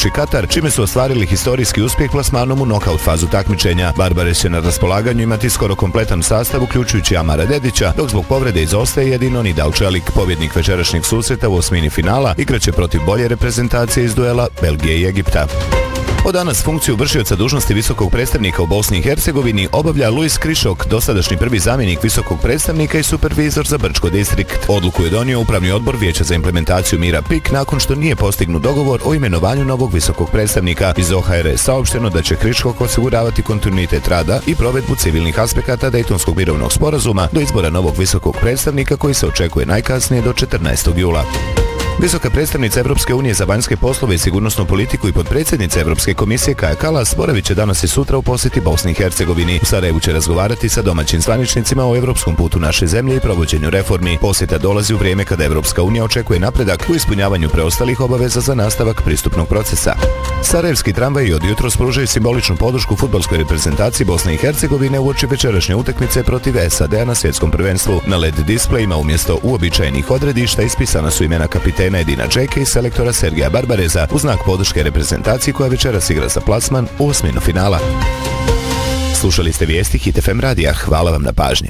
došli Katar, čime su ostvarili historijski uspjeh plasmanom u nokaut fazu takmičenja. Barbares će na raspolaganju imati skoro kompletan sastav, uključujući Amara Dedića, dok zbog povrede izostaje jedino Nidal Čelik. Pobjednik večerašnjeg susreta u osmini finala igraće protiv bolje reprezentacije iz duela Belgije i Egipta. Od danas funkciju vršioca dužnosti visokog predstavnika u Bosni i Hercegovini obavlja Luis Krišok, dosadašnji prvi zamjenik visokog predstavnika i supervizor za Brčko distrikt. Odluku je donio Upravni odbor Vijeća za implementaciju mira PIK nakon što nije postignut dogovor o imenovanju novog visokog predstavnika. Iz OHR je saopšteno da će Krišok osiguravati kontinuitet rada i provedbu civilnih aspekata Dejtonskog mirovnog sporazuma do izbora novog visokog predstavnika koji se očekuje najkasnije do 14. jula. Visoka predstavnica Europske unije za vanjske poslove i sigurnosnu politiku i potpredsjednica Europske komisije Kaja Kallas boravit će danas i sutra u posjeti Bosni i Hercegovini. U Sarajevu će razgovarati sa domaćim zvaničnicima o europskom putu naše zemlje i provođenju reformi. Posjeta dolazi u vrijeme kada Europska unija očekuje napredak u ispunjavanju preostalih obaveza za nastavak pristupnog procesa. Sarajevski tramvaji od jutros pružaju simboličnu podršku fudbalskoj reprezentaciji Bosne i Hercegovine uoči večerašnje utakmice protiv SAD-a na svjetskom prvenstvu. Na LED displejima umjesto uobičajenih odredišta ispisana su imena kapitena Edina Džeke i selektora Sergeja Barbareza u znak podrške reprezentaciji koja večeras igra za plasman u osminu finala. Slušali ste vijesti Hit FM radija. Hvala vam na pažnji.